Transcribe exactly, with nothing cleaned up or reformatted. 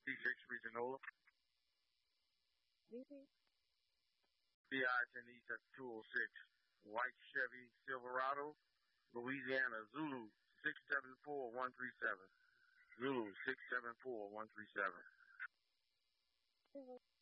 six Regional. Anything? B I ten East at two oh six. White Chevy Silverado, Louisiana, Zulu six seven four one three seven. Zulu six seven four one three seven.